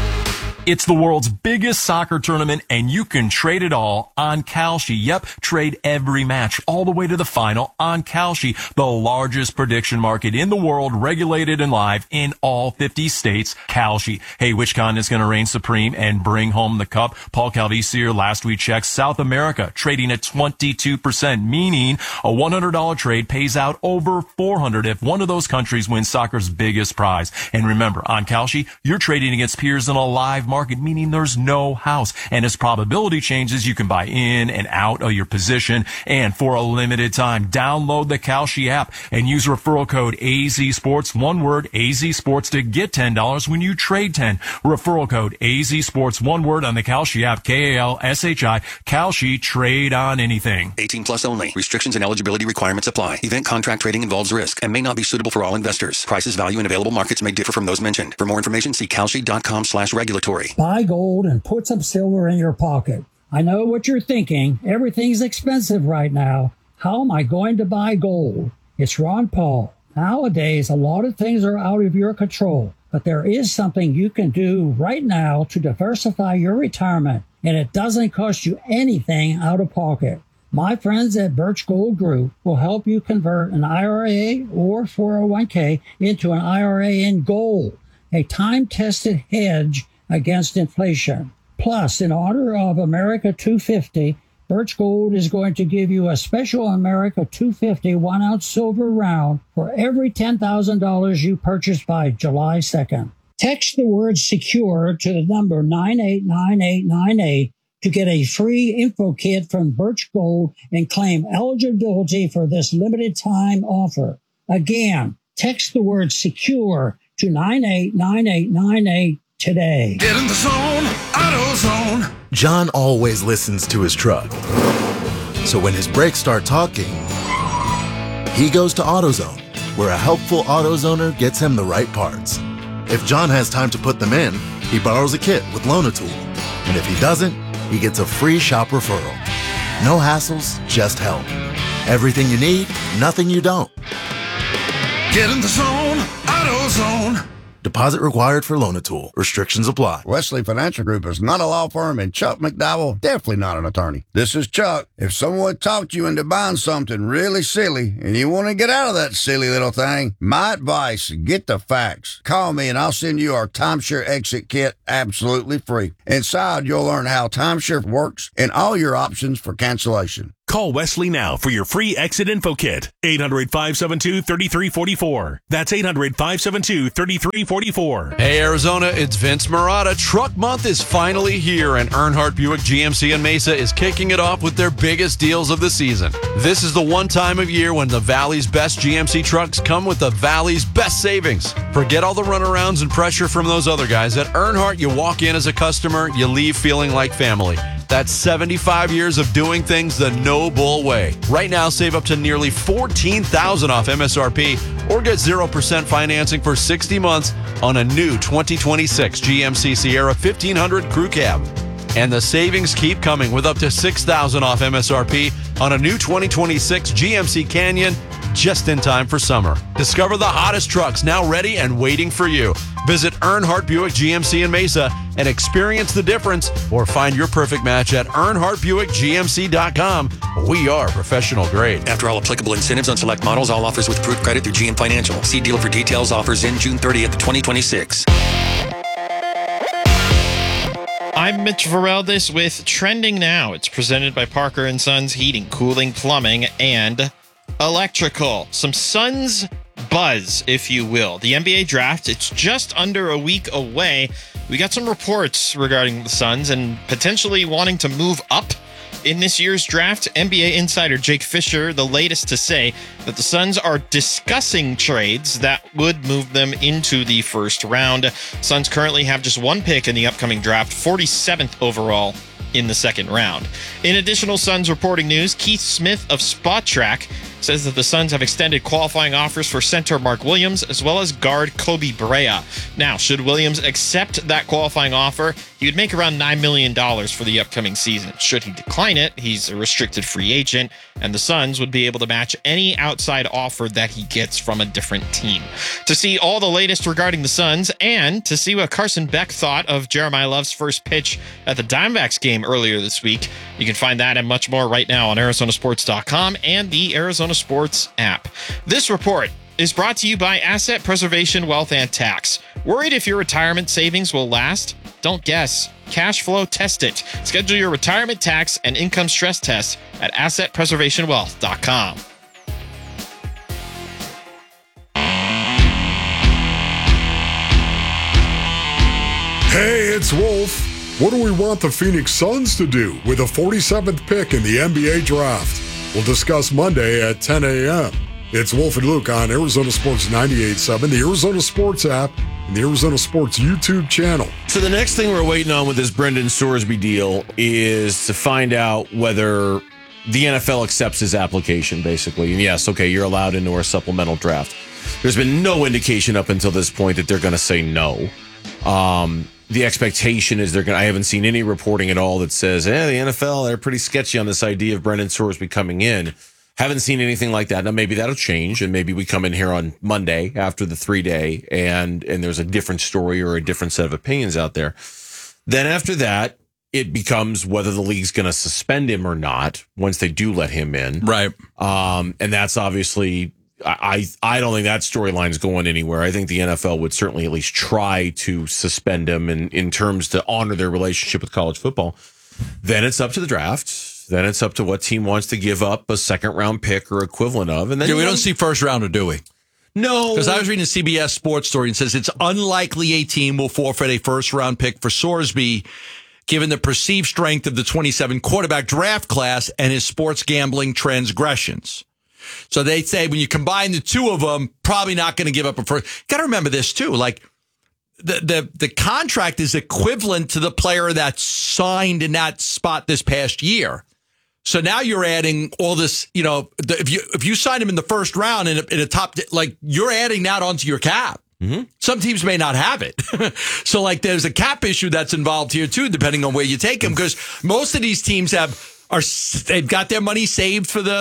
It's the world's biggest soccer tournament, and you can trade it all on Kalshi. Yep, trade every match all the way to the final on Kalshi, the largest prediction market in the world, regulated and live in all 50 states. Kalshi. Hey, which continent's going to reign supreme and bring home the cup? Paul Calvisier last week checked South America, trading at 22%, meaning a $100 trade pays out over $400 if one of those countries wins soccer's biggest prize. And remember, on Kalshi, you're trading against peers in a live market, meaning there's no house. And as probability changes, you can buy in and out of your position. And for a limited time, download the Kalshi app and use referral code AZSports, one word, AZSports, to get $10 when you trade 10. Referral code AZSports, one word, on the Kalshi app, Kalshi, Kalshi, trade on anything. 18 plus only. Restrictions and eligibility requirements apply. Event contract trading involves risk and may not be suitable for all investors. Prices, value, and available markets may differ from those mentioned. For more information, see kalshi.com/regulatory. Buy gold and put some silver in your pocket. I know what you're thinking. Everything's expensive right now. How am I going to buy gold? It's Ron Paul. Nowadays, a lot of things are out of your control, but there is something you can do right now to diversify your retirement, and it doesn't cost you anything out of pocket. My friends at Birch Gold Group will help you convert an IRA or 401k into an IRA in gold, a time-tested hedge against inflation. Plus, in honor of America 250, Birch Gold is going to give you a special America 250 1-ounce silver round for every $10,000 you purchase by July 2nd. Text the word secure to the number 989898 to get a free info kit from Birch Gold and claim eligibility for this limited time offer. Again, text the word secure to 989898 today. Get in the zone, AutoZone. John always listens to his truck. So when his brakes start talking, he goes to AutoZone, where a helpful AutoZoner gets him the right parts. If John has time to put them in, he borrows a kit with Loan-A-Tool. And if he doesn't, he gets a free shop referral. No hassles, just help. Everything you need, nothing you don't. Get in the zone, AutoZone. Deposit required for Loan-A-Tool. Restrictions apply. Wesley Financial Group is not a law firm, and Chuck McDowell definitely not an attorney. This is Chuck. If someone talked you into buying something really silly and you want to get out of that silly little thing, my advice, get the facts. Call me and I'll send you our Timeshare Exit Kit absolutely free. Inside, you'll learn how timeshare works and all your options for cancellation. Call Wesley now for your free exit info kit. 800-572-3344. That's 800-572-3344. Hey, Arizona, it's Vince Marotta. Truck Month is finally here, and Earnhardt Buick GMC in Mesa is kicking it off with their biggest deals of the season. This is the one time of year when the Valley's best GMC trucks come with the Valley's best savings. Forget all the runarounds and pressure from those other guys. At Earnhardt, you walk in as a customer, you leave feeling like family. That's 75 years of doing things the no-bull way. Right now, save up to nearly $14,000 off MSRP or get 0% financing for 60 months on a new 2026 GMC Sierra 1500 Crew Cab. And the savings keep coming with up to $6,000 off MSRP on a new 2026 GMC Canyon just in time for summer. Discover the hottest trucks now ready and waiting for you. Visit Earnhardt Buick GMC in Mesa and experience the difference, or find your perfect match at EarnhardtBuickGMC.com. We are professional grade. After all applicable incentives on select models, all offers with approved credit through GM Financial. See dealer for details. Offers in June 30th, 2026. I'm Mitch Vareldes with Trending Now. It's presented by Parker & Sons Heating, Cooling, Plumbing, and Electrical. Some Suns buzz, if you will. The NBA draft, it's just under a week away. We got some reports regarding the Suns and potentially wanting to move up in this year's draft. NBA insider Jake Fisher, the latest to say that the Suns are discussing trades that would move them into the first round. Suns currently have just one pick in the upcoming draft, 47th overall in the second round. In additional Suns reporting news, Keith Smith of Spot Track says that the Suns have extended qualifying offers for center Mark Williams as well as guard Kobe Brea. Now, should Williams accept that qualifying offer, he would make around $9 million for the upcoming season. Should he decline it, he's a restricted free agent, and the Suns would be able to match any outside offer that he gets from a different team. To see all the latest regarding the Suns and to see what Carson Beck thought of Jeremiah Love's first pitch at the Diamondbacks game earlier this week, you can find that and much more right now on ArizonaSports.com and the Arizona Sports app. This report is brought to you by Asset Preservation Wealth and Tax. Worried if your retirement savings will last? Don't guess. Cash flow test it. Schedule your retirement tax and income stress test at AssetPreservationWealth.com. Hey, it's Wolf. What do we want the Phoenix Suns to do with the 47th pick in the NBA draft? We'll discuss Monday at 10 a.m. It's Wolf and Luke on Arizona Sports 98.7, the Arizona Sports app, and the Arizona Sports YouTube channel. So the next thing we're waiting on with this Brendan Sorsby deal is to find out whether the NFL accepts his application, basically. And yes, okay, you're allowed into our supplemental draft. There's been no indication up until this point that they're going to say no. The expectation is they're going to, I haven't seen any reporting at all that says, the NFL, they're pretty sketchy on this idea of Brendan Sorsby coming in. Haven't seen anything like that. Now, maybe that'll change, and maybe we come in here on Monday after the 3-day, and there's a different story or a different set of opinions out there. Then after that, it becomes whether the league's going to suspend him or not once they do let him in. Right. And that's obviously, I don't think that storyline's going anywhere. I think the NFL would certainly at least try to suspend him in terms to honor their relationship with college football. Then it's up to the draft. Then it's up to what team wants to give up a second-round pick or equivalent of. And then we don't see first rounder, do we? No. Because I was reading a CBS Sports story and says it's unlikely a team will forfeit a first-round pick for Sorsby, given the perceived strength of the 27 quarterback draft class and his sports gambling transgressions. So they say when you combine the two of them, probably not going to give up a first. Got to remember this too. Like the contract is equivalent to the player that signed in that spot this past year. So now you're adding all this, if you sign him in the first round in a top, like you're adding that onto your cap. Mm-hmm. Some teams may not have it. So like there's a cap issue that's involved here too, depending on where you take him, because most of these teams they've got their money saved for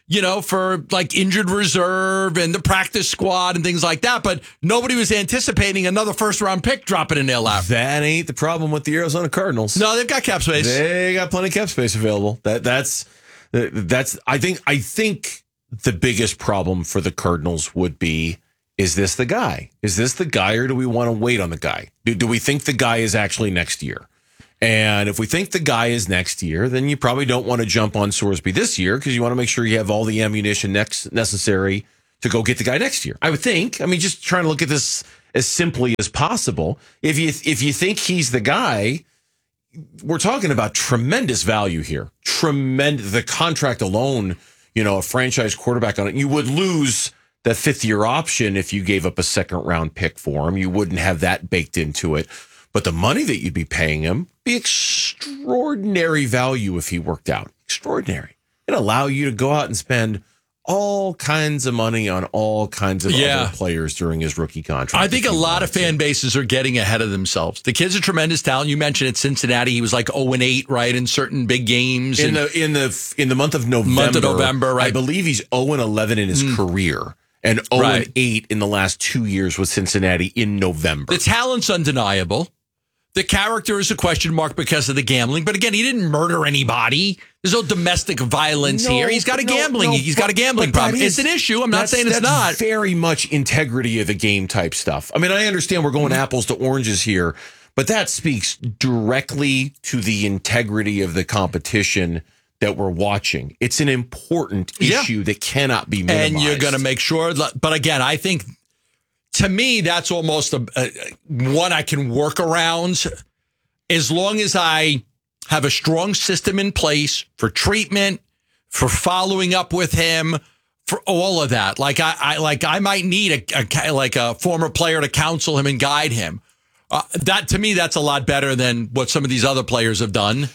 for like injured reserve and the practice squad and things like that. But nobody was anticipating another first round pick dropping in their lap. That ain't the problem with the Arizona Cardinals. No, they've got cap space. They got plenty of cap space available. That's I think the biggest problem for the Cardinals would be, is this the guy? Is this the guy, or do we want to wait on the guy? Do we think the guy is actually next year? And if we think the guy is next year, then you probably don't want to jump on Sorsby this year, because you want to make sure you have all the ammunition necessary to go get the guy next year. I would think. I mean, just trying to look at this as simply as possible. If you think he's the guy, we're talking about tremendous value here. The contract alone, a franchise quarterback on it, you would lose that fifth-year option if you gave up a second-round pick for him. You wouldn't have that baked into it. But the money that you'd be paying him be extraordinary value if he worked out. Extraordinary. It'd allow you to go out and spend all kinds of money on all kinds of other players during his rookie contract. I think a lot of fan bases are getting ahead of themselves. The kid's a tremendous talent. You mentioned at Cincinnati, he was like 0-8, right, in certain big games. In the month of November, right? I believe he's 0-11 in his career. And 0-8 in the last 2 years with Cincinnati in November. The talent's undeniable. The character is a question mark because of the gambling. But again, he didn't murder anybody. There's no domestic violence here. He's got a gambling. He's got a gambling problem. It's an issue. I'm not saying it's not. That's very much integrity of the game type stuff. I mean, I understand we're going apples to oranges here, but that speaks directly to the integrity of the competition that we're watching. It's an important issue that cannot be minimized. And you're going to make sure. But again, I think, to me, that's almost one I can work around, as long as I have a strong system in place for treatment, for following up with him, for all of that. Like I might need a former player to counsel him and guide him. That, to me, that's a lot better than what some of these other players have done.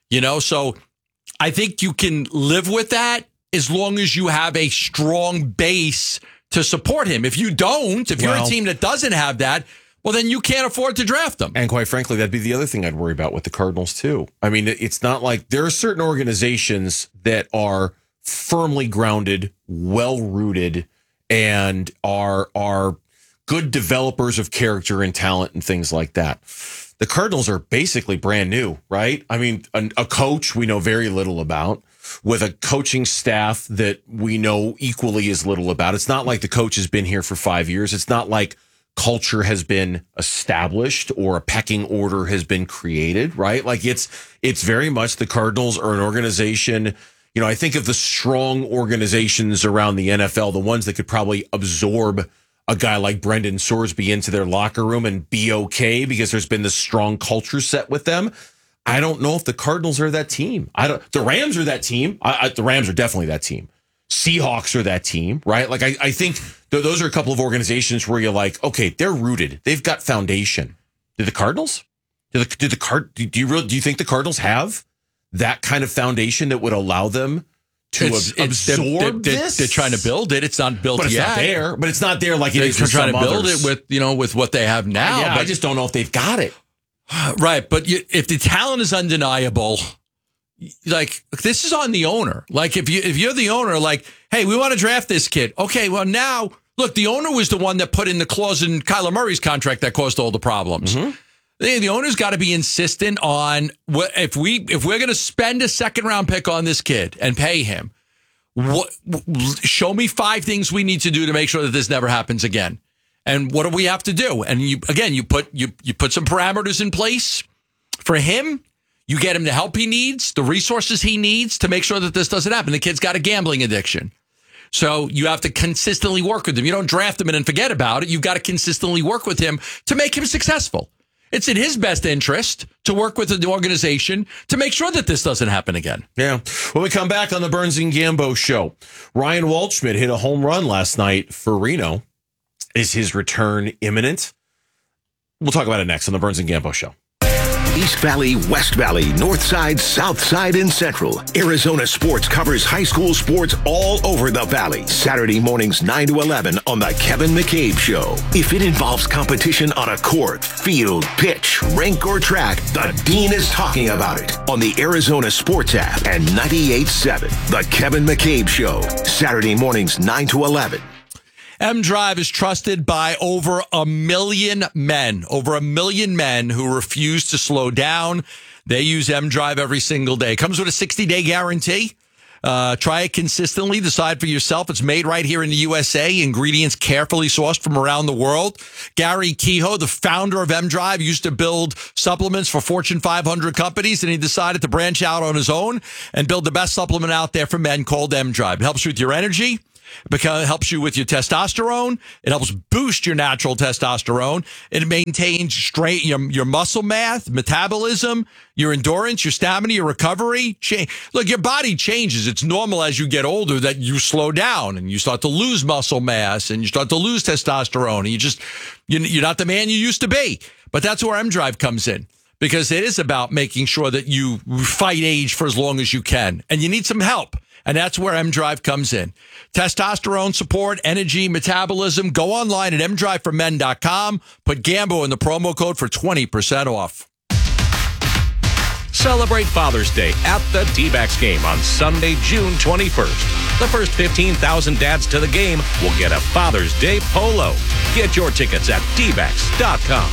So I think you can live with that as long as you have a strong base to support him. If you don't, if you're a team that doesn't have that, well, then you can't afford to draft them. And quite frankly, that'd be the other thing I'd worry about with the Cardinals too. I mean, it's not like there are certain organizations that are firmly grounded, well-rooted, and are good developers of character and talent and things like that. The Cardinals are basically brand new, right? I mean, a coach we know very little about, with a coaching staff that we know equally as little about. It's not like the coach has been here for 5 years. It's not like culture has been established or a pecking order has been created, right? Like it's very much the Cardinals are an organization. I think of the strong organizations around the NFL, the ones that could probably absorb a guy like Brendan Sorsby into their locker room and be okay because there's been this strong culture set with them. I don't know if the Cardinals are that team. The Rams are that team. The Rams are definitely that team. Seahawks are that team, right? Like I think those are a couple of organizations where you're like, okay, they're rooted. They've got foundation. Did the Cardinals? Do you think the Cardinals have that kind of foundation that would allow them to absorb this? They're trying to build it. It's not built yet. It's not there. But it's not there like it is for trying some to build others. it with what they have now. But I just don't know if they've got it. Right, but if the talent is undeniable, like this is on the owner. Like if you're the owner, like, hey, we want to draft this kid. Okay, well now look, the owner was the one that put in the clause in Kyler Murray's contract that caused all the problems. Mm-hmm. The owner's got to be insistent on if we're going to spend a second round pick on this kid and pay him. Show me 5 things we need to do to make sure that this never happens again. And what do we have to do? And you put some parameters in place for him. You get him the help he needs, the resources he needs to make sure that this doesn't happen. The kid's got a gambling addiction. So you have to consistently work with him. You don't draft him and then forget about it. You've got to consistently work with him to make him successful. It's in his best interest to work with the organization to make sure that this doesn't happen again. Yeah. When we come back on the Burns and Gambo show, Ryan Waldschmidt hit a home run last night for Reno. Is his return imminent? We'll talk about it next on the Burns and Gambo show. East Valley, West Valley, North Side, South Side, and Central. Arizona Sports covers high school sports all over the Valley. Saturday mornings 9 to 11 on The Kevin McCabe Show. If it involves competition on a court, field, pitch, rink, or track, the Dean is talking about it on the Arizona Sports app and 98.7. The Kevin McCabe Show. Saturday mornings 9 to 11. M-Drive is trusted by over 1 million men who refuse to slow down. They use M-Drive every single day. It comes with a 60-day guarantee. Try it consistently. Decide for yourself. It's made right here in the USA. Ingredients carefully sourced from around the world. Gary Kehoe, the founder of M-Drive, used to build supplements for Fortune 500 companies, and he decided to branch out on his own and build the best supplement out there for men called M-Drive. It helps you with your energy. Because it helps you with your testosterone. It helps boost your natural testosterone. It maintains straight your muscle mass, metabolism, your endurance, your stamina, your recovery. Look, your body changes. It's normal as you get older that you slow down and you start to lose muscle mass and you start to lose testosterone. And you're not the man you used to be. But that's where M-Drive comes in. Because it is about making sure that you fight age for as long as you can. And you need some help. And that's where M-Drive comes in. Testosterone support, energy, metabolism. Go online at mdriveformen.com. Put Gambo in the promo code for 20% off. Celebrate Father's Day at the D-backs game on Sunday, June 21st. The first 15,000 dads to the game will get a Father's Day polo. Get your tickets at dbacks.com.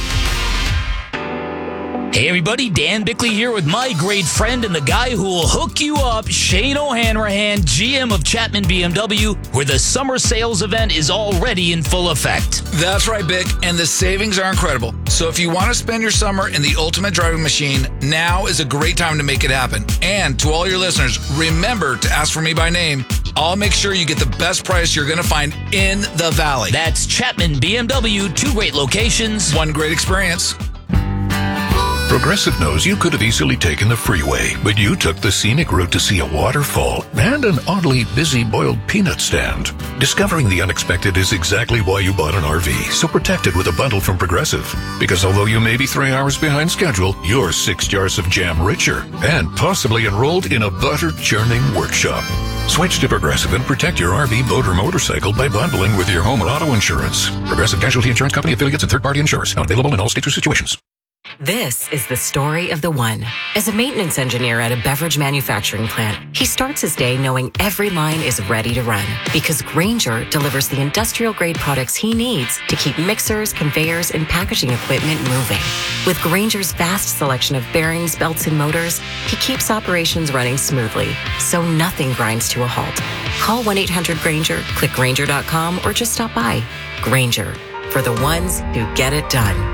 Hey everybody, Dan Bickley here with my great friend and the guy who will hook you up, Shane O'Hanrahan, GM of Chapman BMW, where the summer sales event is already in full effect. That's right, Bick, and the savings are incredible. So if you want to spend your summer in the ultimate driving machine, now is a great time to make it happen. And to all your listeners, remember to ask for me by name. I'll make sure you get the best price you're going to find in the Valley. That's Chapman BMW, 2 great locations, 1 great experience. Progressive knows you could have easily taken the freeway, but you took the scenic route to see a waterfall and an oddly busy boiled peanut stand. Discovering the unexpected is exactly why you bought an RV, so protect it with a bundle from Progressive. Because although you may be 3 hours behind schedule, you're 6 jars of jam richer and possibly enrolled in a butter churning workshop. Switch to Progressive and protect your RV, boat, or motorcycle by bundling with your home and auto insurance. Progressive Casualty Insurance Company affiliates and third-party insurers. Not available in all states or situations. This is the story of the one. As a maintenance engineer at a beverage manufacturing plant, he starts his day knowing every line is ready to run because Grainger delivers the industrial-grade products he needs to keep mixers, conveyors, and packaging equipment moving. With Grainger's vast selection of bearings, belts, and motors, he keeps operations running smoothly, so nothing grinds to a halt. Call 1-800-GRAINGER, click Grainger.com, or just stop by. Grainger, for the ones who get it done.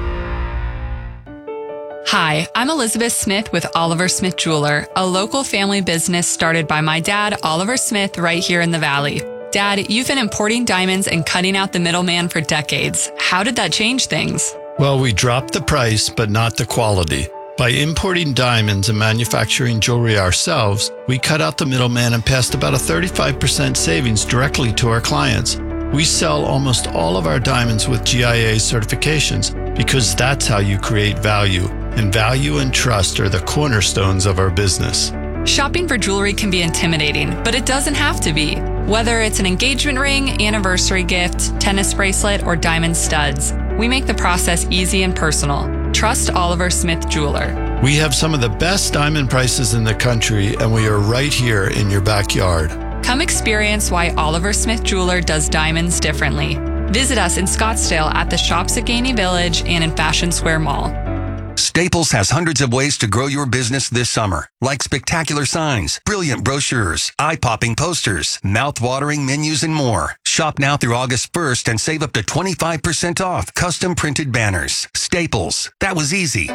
Hi, I'm Elizabeth Smith with Oliver Smith Jeweler, a local family business started by my dad, Oliver Smith, right here in the Valley. Dad, you've been importing diamonds and cutting out the middleman for decades. How did that change things? Well, we dropped the price, but not the quality. By importing diamonds and manufacturing jewelry ourselves, we cut out the middleman and passed about a 35% savings directly to our clients. We sell almost all of our diamonds with GIA certifications because that's how you create value. And value and trust are the cornerstones of our business. Shopping for jewelry can be intimidating, but it doesn't have to be. Whether it's an engagement ring, anniversary gift, tennis bracelet, or diamond studs, we make the process easy and personal. Trust Oliver Smith Jeweler. We have some of the best diamond prices in the country, and we are right here in your backyard. Come experience why Oliver Smith Jeweler does diamonds differently. Visit us in Scottsdale at the Shops at Gainey Village and in Fashion Square Mall. Staples has hundreds of ways to grow your business this summer, like spectacular signs, brilliant brochures, eye-popping posters, mouth-watering menus, and more. Shop now through August 1st and save up to 25% off custom printed banners. Staples. That was easy.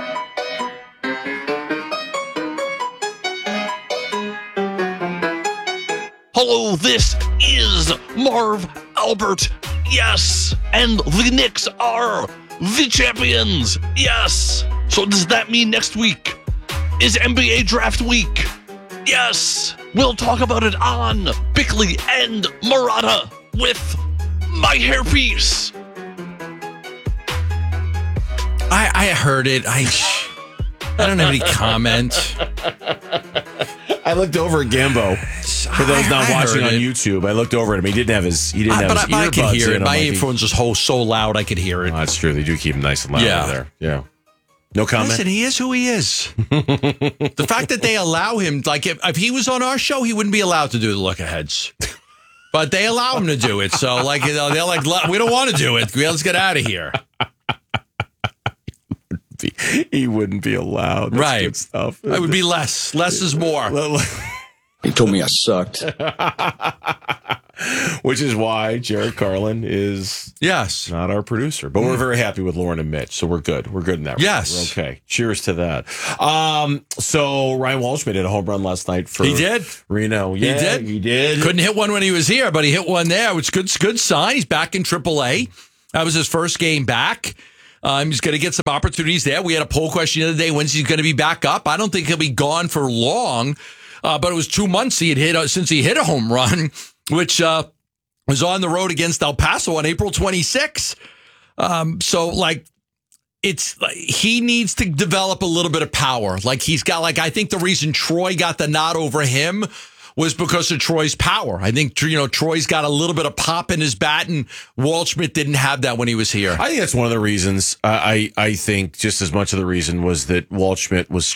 Hello, this is Marv Albert. Yes. And the Knicks are the champions. Yes. So does that mean next week is NBA draft week? Yes. We'll talk about it on Bickley and Murata with my hairpiece. I heard it. I don't have any comment. I looked over at Gambo. For those not watching on YouTube, I looked over at him. He didn't have his earbuds. I could hear it. My like, earphones are so loud I could hear it. Oh, that's true. They do keep him nice and loud over there. Yeah. No comment. Listen, he is who he is. The fact that they allow him, like if he was on our show, he wouldn't be allowed to do the look aheads. But they allow him to do it. So like they're like, we don't want to do it. Let's get out of here. He wouldn't be allowed. That's right. Good stuff. It would be less. Less is more. He told me I sucked. Which is why Jared Carlin is not our producer. But we're very happy with Lauren and Mitch, so we're good. We're good in that. Yes. We're okay. Cheers to that. So Ryan Walshman hit a home run last night for Reno. Yeah, he did. Couldn't hit one when he was here, but he hit one there, which is good sign. He's back in AAA. That was his first game back. He's going to get some opportunities there. We had a poll question the other day. When's he going to be back up? I don't think he'll be gone for long, but it was 2 months since he hit a home run, which was on the road against El Paso on April 26th. He needs to develop a little bit of power. Like he's got, I think the reason Troy got the nod over him was because of Troy's power. I think, Troy's got a little bit of pop in his bat, and Waldschmidt didn't have that when he was here. I think that's one of the reasons. I think just as much of the reason was that Waldschmidt was